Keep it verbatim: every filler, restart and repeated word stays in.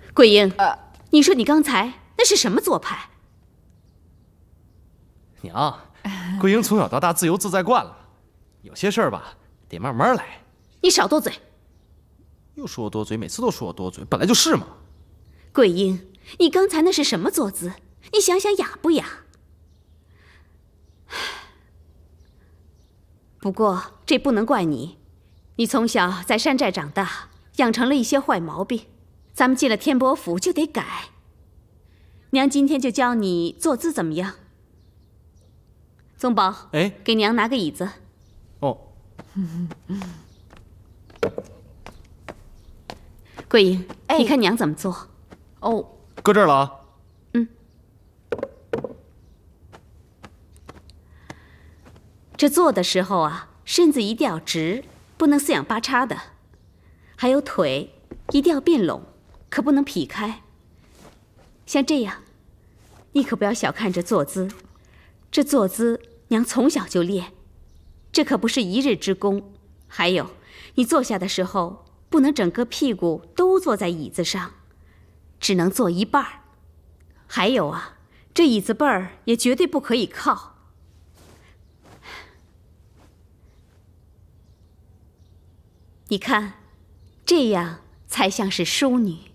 桂英，呃，你说你刚才那是什么做派？ 娘，桂英从小到大自由自在惯了，有些事儿吧得慢慢来。 你少多嘴！ 又说我多嘴，每次都说我多嘴，本来就是嘛。 桂英，你刚才那是什么坐姿？你想想雅不雅？不过这不能怪你，你从小在山寨长大，养成了一些坏毛病，咱们进了天伯府就得改。娘今天就教你坐姿怎么样？宗宝， 哎， 给娘拿个椅子。 哦。 桂英，哎，你看娘怎么做？哦， 搁这儿了啊。 嗯。这坐的时候啊，身子一定要直，不能四仰八叉的。还有腿一定要并拢，可不能劈开。像这样，你可不要小看这坐姿。这坐姿娘从小就练，这可不是一日之功。还有，你坐下的时候不能整个屁股都坐在椅子上，只能坐一半儿。还有啊，这椅子背儿也绝对不可以靠。你看，这样才像是淑女。